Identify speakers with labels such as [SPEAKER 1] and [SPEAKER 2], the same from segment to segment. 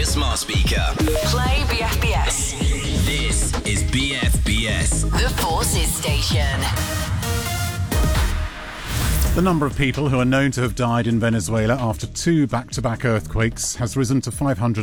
[SPEAKER 1] your smart speaker.
[SPEAKER 2] Play BFBS.
[SPEAKER 1] This is BFBS.
[SPEAKER 2] The Forces Station.
[SPEAKER 3] The number of people who are known to have died in Venezuela after 2 back-to-back earthquakes has risen to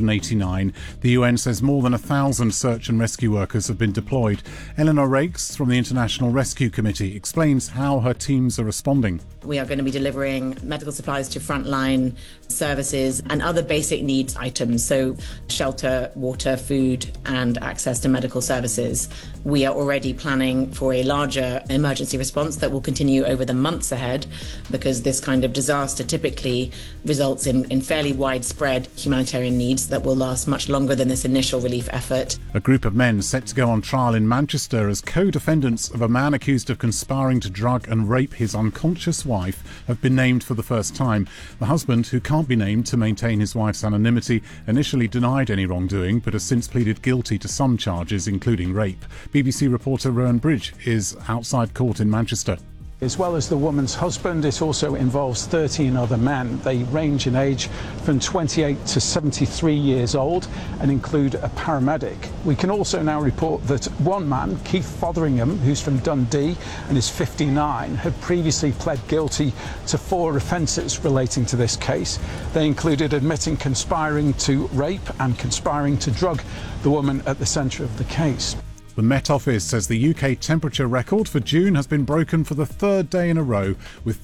[SPEAKER 3] 589. The UN says more than 1,000 search and rescue workers have been deployed. Eleanor Rakes from the International Rescue Committee explains how her teams are responding.
[SPEAKER 4] We are going to be delivering medical supplies to frontline services and other basic needs items, so shelter, water, food and access to medical services. We are already planning for a larger emergency response that will continue over the months ahead, because this kind of disaster typically results in fairly widespread humanitarian needs that will last much longer than this initial relief effort.
[SPEAKER 3] A group of men set to go on trial in Manchester as co-defendants of a man accused of conspiring to drug and rape his unconscious wife have been named for the first time. The husband, who can't be named to maintain his wife's anonymity, initially denied any wrongdoing but has since pleaded guilty to some charges, including rape. BBC reporter Rowan Bridge is outside court in Manchester.
[SPEAKER 5] As well as the woman's husband, it also involves 13 other men. They range in age from 28 to 73 years old and include a paramedic. We can also now report that one man, Keith Fotheringham, who's from Dundee and is 59, had previously pled guilty to 4 offences relating to this case. They included admitting conspiring to rape and conspiring to drug the woman at the centre of the case.
[SPEAKER 3] The Met Office says the UK temperature record for June has been broken for the 3rd day in a row, with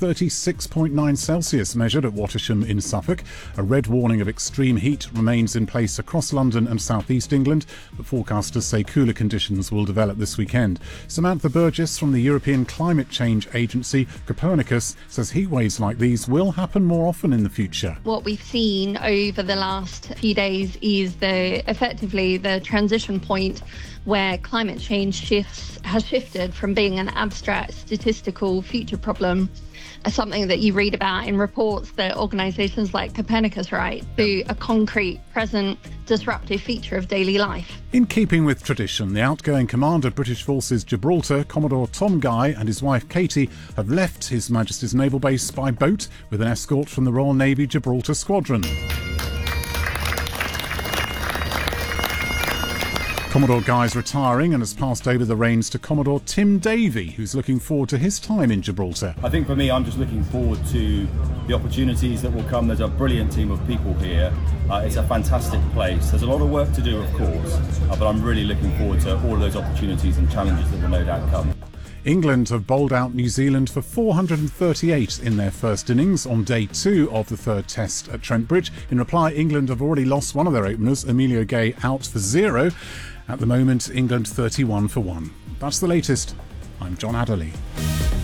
[SPEAKER 3] 36.9 Celsius measured at Wattisham in Suffolk. A red warning of extreme heat remains in place across London and South East England, but forecasters say cooler conditions will develop this weekend. Samantha Burgess from the European Climate Change Agency, Copernicus, says heatwaves like these will happen more often in the future.
[SPEAKER 6] What we've seen over the last few days is effectively the transition point where climate change has shifted from being an abstract statistical future problem as something that you read about in reports that organisations like Copernicus write, to a concrete, present, disruptive feature of daily life.
[SPEAKER 3] In keeping with tradition, the outgoing commander of British Forces Gibraltar, Commodore Tom Guy, and his wife Katie have left His Majesty's Naval Base by boat with an escort from the Royal Navy Gibraltar Squadron. Commodore Guy's retiring and has passed over the reins to Commodore Tim Davey, who's looking forward to his time in Gibraltar.
[SPEAKER 7] I think for me, I'm just looking forward to the opportunities that will come. There's a brilliant team of people here. It's a fantastic place. There's a lot of work to do, of course, but I'm really looking forward to all of those opportunities and challenges that will no doubt come.
[SPEAKER 3] England have bowled out New Zealand for 438 in their first innings on day 2 of the 3rd test at Trent Bridge. In reply, England have already lost one of their openers, Emilio Gay, out for 0. At the moment, England 31 for 1. That's the latest. I'm John Adderley.